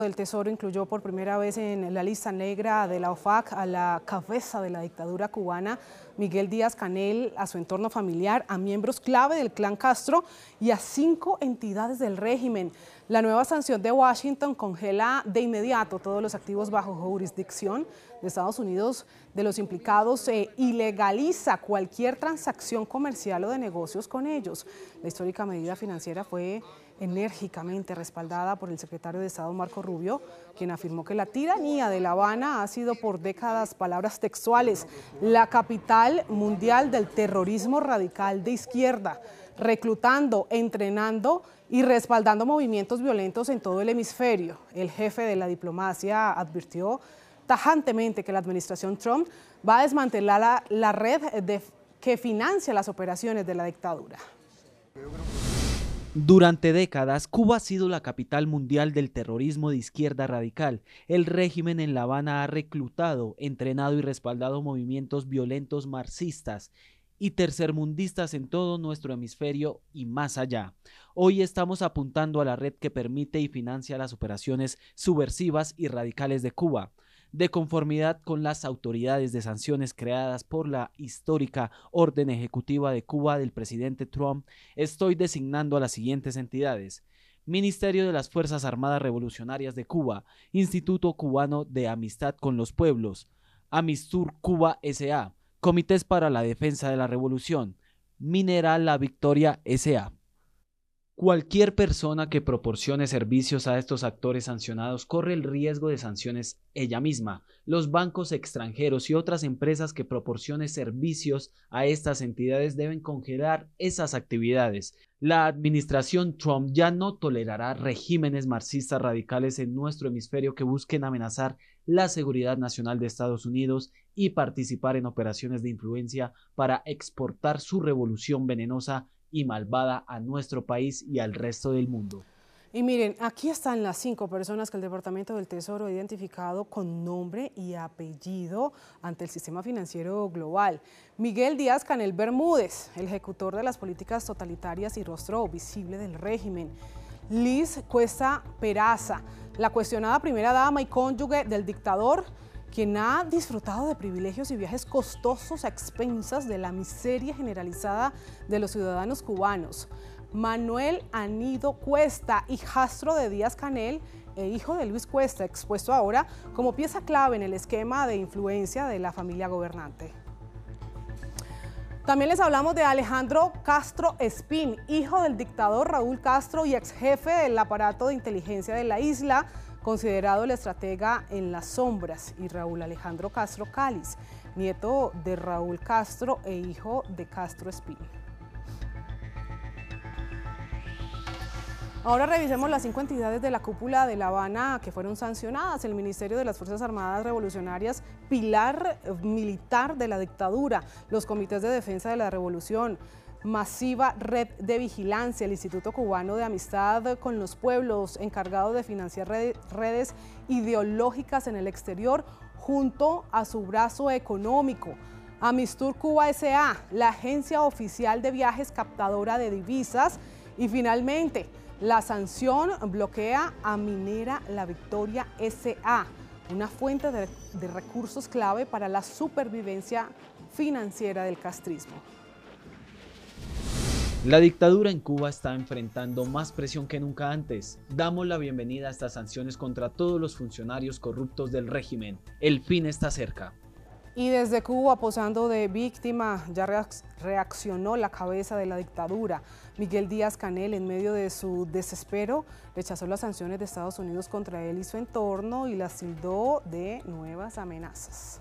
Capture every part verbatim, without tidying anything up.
del Tesoro incluyó por primera vez en la lista negra de la OFAC a la cabeza de la dictadura cubana, Miguel Díaz-Canel, a su entorno familiar, a miembros clave del clan Castro y a cinco entidades del régimen. La nueva sanción de Washington congela de inmediato todos los activos bajo jurisdicción de Estados Unidos de los implicados e ilegaliza cualquier transacción comercial o de negocios con ellos. La histórica medida financiera fue enérgicamente respaldada por el secretario de Estado Marco Rubio, quien afirmó que la tiranía de La Habana ha sido por décadas, palabras textuales, la capital mundial del terrorismo radical de izquierda, reclutando, entrenando y respaldando movimientos violentos en todo el hemisferio. El jefe de la diplomacia advirtió tajantemente que la administración Trump va a desmantelar la, la red de, que financia las operaciones de la dictadura. Durante décadas, Cuba ha sido la capital mundial del terrorismo de izquierda radical. El régimen en La Habana ha reclutado, entrenado y respaldado movimientos violentos marxistas y tercermundistas en todo nuestro hemisferio y más allá. Hoy estamos apuntando a la red que permite y financia las operaciones subversivas y radicales de Cuba. De conformidad con las autoridades de sanciones creadas por la histórica orden ejecutiva de Cuba del presidente Trump, estoy designando a las siguientes entidades: Ministerio de las Fuerzas Armadas Revolucionarias de Cuba, Instituto Cubano de Amistad con los Pueblos, Amistur Cuba S A, Comités para la Defensa de la Revolución, Mineral La Victoria S A Cualquier persona que proporcione servicios a estos actores sancionados corre el riesgo de sanciones ella misma. Los bancos extranjeros y otras empresas que proporcionen servicios a estas entidades deben congelar esas actividades. La administración Trump ya no tolerará regímenes marxistas radicales en nuestro hemisferio que busquen amenazar la seguridad nacional de Estados Unidos y participar en operaciones de influencia para exportar su revolución venenosa y malvada a nuestro país y al resto del mundo. Y miren, aquí están las cinco personas que el Departamento del Tesoro ha identificado con nombre y apellido ante el sistema financiero global. Miguel Díaz-Canel Bermúdez, el ejecutor de las políticas totalitarias y rostro visible del régimen. Liz Cuesta Peraza, la cuestionada primera dama y cónyuge del dictador, quien ha disfrutado de privilegios y viajes costosos a expensas de la miseria generalizada de los ciudadanos cubanos. Manuel Anido Cuesta, hijastro de Díaz-Canel e hijo de Luis Cuesta, expuesto ahora como pieza clave en el esquema de influencia de la familia gobernante. También les hablamos de Alejandro Castro Espín, hijo del dictador Raúl Castro y ex jefe del aparato de inteligencia de la isla, considerado el estratega en las sombras, y Raúl Alejandro Castro Cáliz, nieto de Raúl Castro e hijo de Castro Espín. Ahora revisemos las cinco entidades de la cúpula de La Habana que fueron sancionadas. El Ministerio de las Fuerzas Armadas Revolucionarias, pilar militar de la dictadura, los comités de defensa de la revolución, Masiva Red de Vigilancia, el Instituto Cubano de Amistad con los Pueblos, encargado de financiar redes ideológicas en el exterior, junto a su brazo económico. Amistur Cuba S A, la agencia oficial de viajes captadora de divisas. Y finalmente, la sanción bloquea a Minera La Victoria S A, una fuente de, de recursos clave para la supervivencia financiera del castrismo. La dictadura en Cuba está enfrentando más presión que nunca antes. Damos la bienvenida a estas sanciones contra todos los funcionarios corruptos del régimen. El fin está cerca. Y desde Cuba, posando de víctima, ya reaccionó la cabeza de la dictadura. Miguel Díaz-Canel, en medio de su desespero, rechazó las sanciones de Estados Unidos contra él y su entorno y las tildó de nuevas amenazas.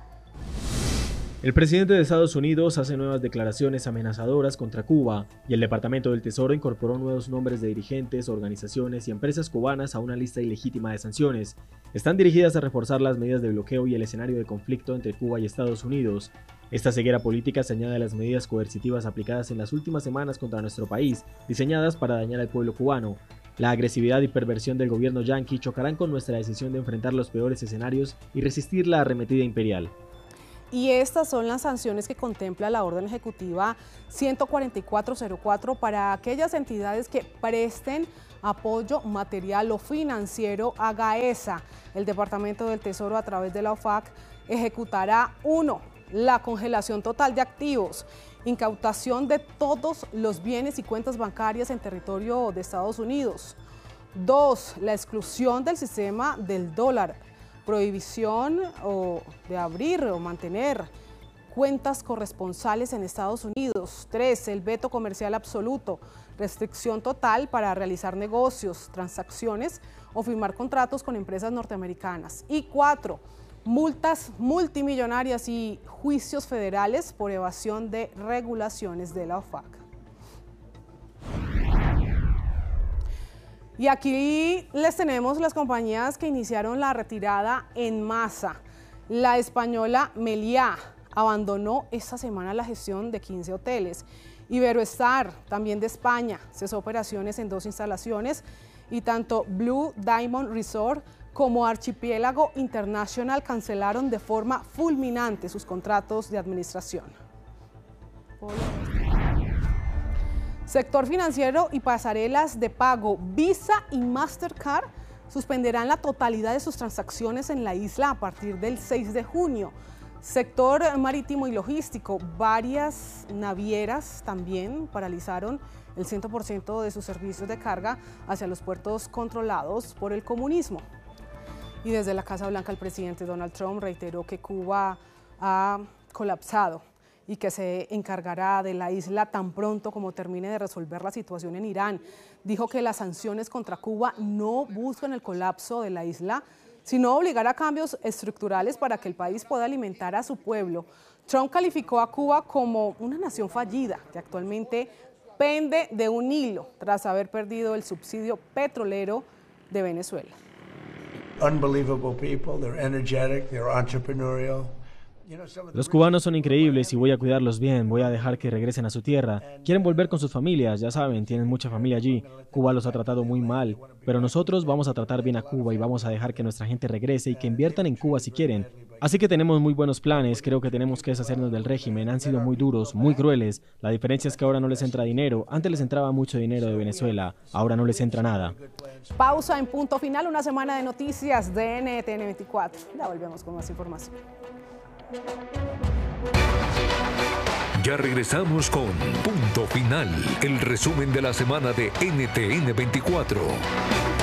El presidente de Estados Unidos hace nuevas declaraciones amenazadoras contra Cuba y el Departamento del Tesoro incorporó nuevos nombres de dirigentes, organizaciones y empresas cubanas a una lista ilegítima de sanciones. Están dirigidas a reforzar las medidas de bloqueo y el escenario de conflicto entre Cuba y Estados Unidos. Esta ceguera política se añade a las medidas coercitivas aplicadas en las últimas semanas contra nuestro país, diseñadas para dañar al pueblo cubano. La agresividad y perversión del gobierno yanqui chocarán con nuestra decisión de enfrentar los peores escenarios y resistir la arremetida imperial. Y estas son las sanciones que contempla la orden ejecutiva ciento cuarenta y cuatro cero cuatro para aquellas entidades que presten apoyo material o financiero a Gaesa. El Departamento del Tesoro, a través de la O F A C, ejecutará uno, la congelación total de activos, incautación de todos los bienes y cuentas bancarias en territorio de Estados Unidos. Dos, la exclusión del sistema del dólar, prohibición o de abrir o mantener cuentas corresponsales en Estados Unidos. Tres, el veto comercial absoluto, restricción total para realizar negocios, transacciones o firmar contratos con empresas norteamericanas. Y cuatro, multas multimillonarias y juicios federales por evasión de regulaciones de la O F A C. Y aquí les tenemos las compañías que iniciaron la retirada en masa. La española Meliá abandonó esta semana la gestión de quince hoteles. Iberoestar, también de España, cesó operaciones en dos instalaciones, y tanto Blue Diamond Resort como Archipiélago International cancelaron de forma fulminante sus contratos de administración. Sector financiero y pasarelas de pago. Visa y Mastercard suspenderán la totalidad de sus transacciones en la isla a partir del seis de junio. Sector marítimo y logístico. Varias navieras también paralizaron el cien por ciento de sus servicios de carga hacia los puertos controlados por el comunismo. Y desde la Casa Blanca, el presidente Donald Trump reiteró que Cuba ha colapsado y que se encargará de la isla tan pronto como termine de resolver la situación en Irán. Dijo que las sanciones contra Cuba no buscan el colapso de la isla, sino obligar a cambios estructurales para que el país pueda alimentar a su pueblo. Trump calificó a Cuba como una nación fallida que actualmente pende de un hilo tras haber perdido el subsidio petrolero de Venezuela. Unbelievable people, they're energetic, they're entrepreneurial. Los cubanos son increíbles y voy a cuidarlos bien, voy a dejar que regresen a su tierra. Quieren volver con sus familias, ya saben, tienen mucha familia allí. Cuba los ha tratado muy mal, pero nosotros vamos a tratar bien a Cuba y vamos a dejar que nuestra gente regrese y que inviertan en Cuba si quieren. Así que tenemos muy buenos planes, creo que tenemos que deshacernos del régimen, han sido muy duros, muy crueles. La diferencia es que ahora no les entra dinero, antes les entraba mucho dinero de Venezuela, ahora no les entra nada. Pausa en Punto Final, una semana de noticias de N T N veinticuatro. Ya volvemos con más información. Ya regresamos con Punto Final, el resumen de la semana de N T N veinticuatro.